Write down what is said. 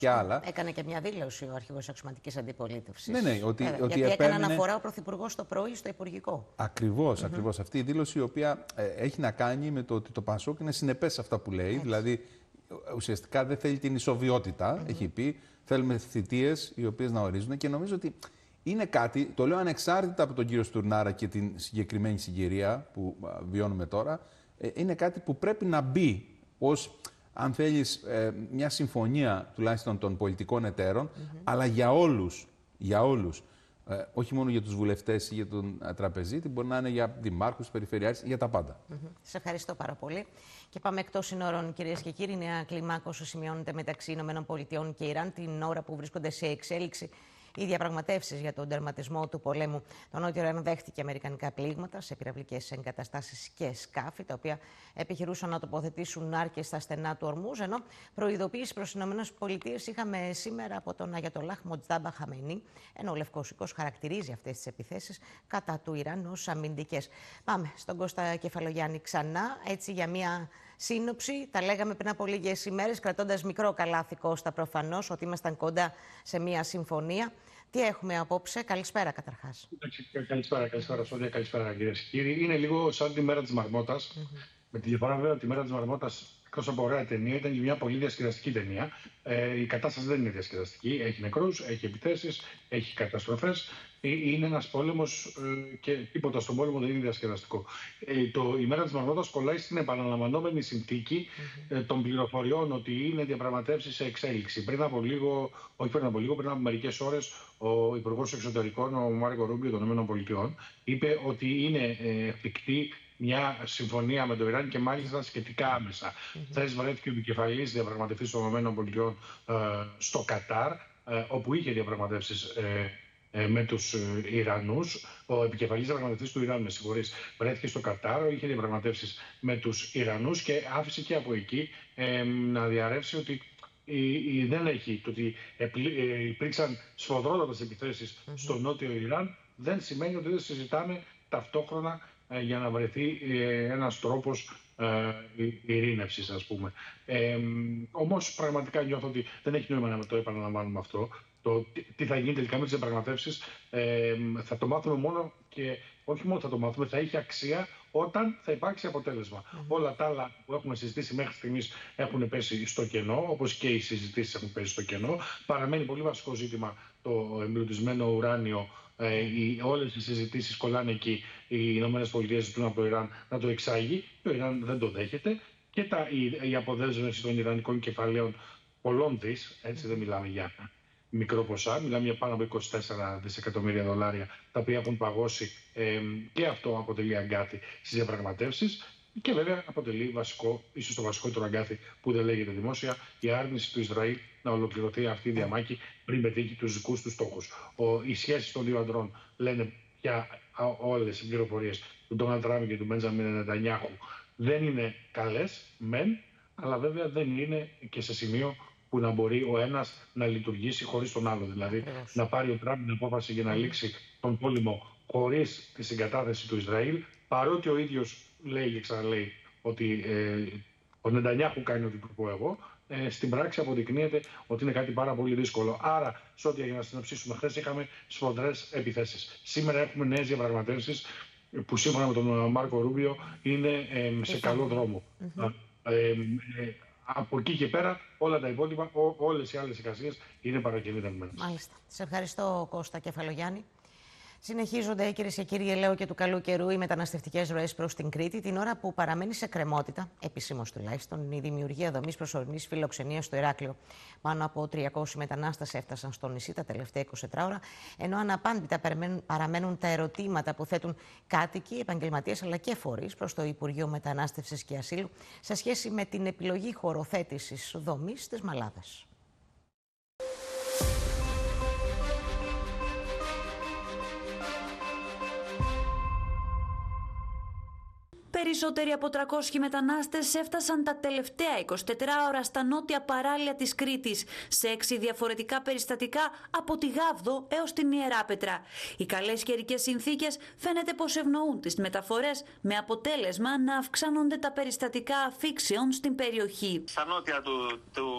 και άλλα. Έκανε και μια δήλωση ο αρχηγός αξιωματικής αντιπολίτευσης. Ναι, ότι γιατί έκανε αναφορά ο Πρωθυπουργός το πρωί στο Υπουργικό. Ακριβώς, ακριβώς. Αυτή η δήλωση η οποία έχει να κάνει με το ότι το ΠΑΣΟΚ είναι συνεπές σε αυτά που λέει. Έτσι. Δηλαδή, ουσιαστικά δεν θέλει την ισοβιότητα, έχει πει. Θέλουμε θητείες οι οποίες να ορίζουν και νομίζω ότι είναι κάτι, το λέω ανεξάρτητα από τον κύριο Στουρνάρα και την συγκεκριμένη συγκυρία που βιώνουμε τώρα, είναι κάτι που πρέπει να μπει ως, αν θέλεις, μια συμφωνία τουλάχιστον των πολιτικών εταίρων, αλλά για όλους. Όχι μόνο για τους βουλευτές ή για τον τραπεζίτη, μπορεί να είναι για δημάρχους, περιφερειάρχες, για τα πάντα. Σας ευχαριστώ πάρα πολύ. Και πάμε εκτός συνόρων, κυρίες και κύριοι. Νέα κλιμάκωση σημειώνεται μεταξύ ΗΠΑ και Ιράν την ώρα που βρίσκονται σε εξέλιξη οι διαπραγματεύσεις για τον τερματισμό του πολέμου. Το Νότιο Ιράν δέχτηκε αμερικανικά πλήγματα σε πυραυλικές εγκαταστάσεις και σκάφη, τα οποία επιχειρούσαν να τοποθετήσουν άρκες στα στενά του Ορμούζ. Ενώ προειδοποίηση προς τις ΗΠΑ είχαμε σήμερα από τον Αγιατολάχ Μοτζτάμπα Χαμενή, ενώ ο Λευκός Οικός χαρακτηρίζει αυτές τις επιθέσεις κατά του Ιράν ως αμυντικές. Πάμε στον Κώστα Κεφαλογιάννη ξανά, έτσι για μια σύνοψη. Τα λέγαμε πριν από λίγες ημέρες, κρατώντας μικρό καλάθι, Κώστα, προφανώς, ότι ήμασταν κοντά σε μια συμφωνία. Τι έχουμε απόψε? Καλησπέρα, καταρχάς. Καλησπέρα, Σόντια, καλησπέρα, κυρίες και κύριοι. Είναι λίγο σαν τη μέρα της Μαρμότας. Με τη διαφορά, βέβαια, ότι η μέρα της Μαρμότας, εκτός από ωραία ταινία, ήταν και μια πολύ διασκεδαστική ταινία. Η κατάσταση δεν είναι διασκεδαστική. Έχει νεκρούς, έχει επιθέσεις, έχει καταστροφές. Είναι ένας πόλεμος και τίποτα στον πόλεμο δεν είναι διασκεδαστικό. Η μέρα της Μαρμότας κολλάει στην επαναλαμβανόμενη συνθήκη των πληροφοριών ότι είναι διαπραγματεύσεις σε εξέλιξη. Πριν από μερικές ώρες, ο Υπουργός Εξωτερικών, ο Μάρκο Ρούμπιο των ΗΠΑ, είπε ότι είναι εφικτή μια συμφωνία με το Ιράν και μάλιστα σχετικά άμεσα. Χθες βρέθηκε ο επικεφαλής διαπραγματευτής των ΗΠΑ στο Κατάρ, όπου είχε διαπραγματεύσεις με τους Ιρανούς. Ο επικεφαλής διαπραγματευτής του Ιράν, βρέθηκε στο Κατάρ, είχε διαπραγματεύσεις με τους Ιρανούς και άφησε και από εκεί να διαρρεύσει ότι δεν έχει, το ότι υπήρξαν σφοδρότατες επιθέσεις στο νότιο Ιράν, δεν σημαίνει ότι δεν συζητάμε ταυτόχρονα για να βρεθεί ένας τρόπος ειρήνευσης, ας πούμε. Όμως πραγματικά νιώθω ότι δεν έχει νόημα να το επαναλαμβάνουμε αυτό. Το τι θα γίνει τελικά με τις διαπραγματεύσεις θα το μάθουμε μόνο και όχι μόνο θα το μάθουμε, θα έχει αξία όταν θα υπάρξει αποτέλεσμα. Όλα τα άλλα που έχουμε συζητήσει μέχρι στιγμής έχουν πέσει στο κενό, όπως και οι συζητήσεις έχουν πέσει στο κενό. Παραμένει πολύ βασικό ζήτημα το εμπλουτισμένο ουράνιο. Όλες οι συζητήσεις κολλάνε εκεί. Οι ΗΠΑ ζητούν από το Ιράν να το εξάγει. Το Ιράν δεν το δέχεται. Και η αποδέσμευση των ιρανικών κεφαλαίων πολλών δις, έτσι δεν μιλάμε για μικρό ποσά, μιλάμε για πάνω από 24 δισεκατομμύρια δολάρια, τα οποία έχουν παγώσει, και αυτό αποτελεί αγκάθι στις διαπραγματεύσεις. Και βέβαια αποτελεί βασικό, ίσως το βασικότερο αγκάθι που δεν λέγεται δημόσια, η άρνηση του Ισραήλ να ολοκληρωθεί αυτή η διαμάχη πριν πετύχει τους δικούς του στόχους. Οι σχέσεις των δύο αντρών λένε πια όλες οι πληροφορίες του Ντόναλντ Τραμπ και του Μπέντζαμιν Νετανιάχου δεν είναι καλές, μεν, αλλά βέβαια δεν είναι και σε σημείο που να μπορεί ο ένας να λειτουργήσει χωρίς τον άλλο. Δηλαδή να πάρει ο Τραμπ την απόφαση για να λήξει τον πόλεμο χωρίς τη συγκατάθεση του Ισραήλ, παρότι ο ίδιος λέει και ξαναλέει ότι ο Νετανιάχου κάνει ό,τι του πω εγώ, στην πράξη αποδεικνύεται ότι είναι κάτι πάρα πολύ δύσκολο. Άρα, Σόντια, για να συνοψίσουμε, χθες είχαμε σφοδρές επιθέσεις. Σήμερα έχουμε νέες διαπραγματεύσεις που σύμφωνα με τον Μάρκο Ρούμπιο είναι σε καλό δρόμο. Από εκεί και πέρα όλα τα υπόλοιπα, όλες οι άλλες εικασίες είναι παρακινητευμένες. Μάλιστα. Σε ευχαριστώ, Κώστα Κεφαλογιάννη. Συνεχίζονται, κυρίες και κύριοι, λέω και του καλού καιρού, οι μεταναστευτικές ροές προς την Κρήτη, την ώρα που παραμένει σε κρεμότητα, επισήμως τουλάχιστον, η δημιουργία δομής προσωρινής φιλοξενίας στο Ηράκλειο. Πάνω από 300 μετανάστες έφτασαν στο νησί τα τελευταία 24 ώρα, ενώ αναπάντητα παραμένουν τα ερωτήματα που θέτουν κάτοικοι, επαγγελματίες αλλά και φορείς προς το Υπουργείο Μετανάστευσης και Ασύλου σε σχέση με την επιλογή χωροθέτησης δομής στις Μαλάδες. Περισσότεροι από 300 μετανάστες έφτασαν τα τελευταία 24 ώρα στα νότια παράλια της Κρήτης, σε 6 διαφορετικά περιστατικά από τη Γάβδο έως την Ιεράπετρα. Οι καλές καιρικές συνθήκες φαίνεται πως ευνοούν τις μεταφορές, με αποτέλεσμα να αυξάνονται τα περιστατικά αφήξεων στην περιοχή. Στα νότια του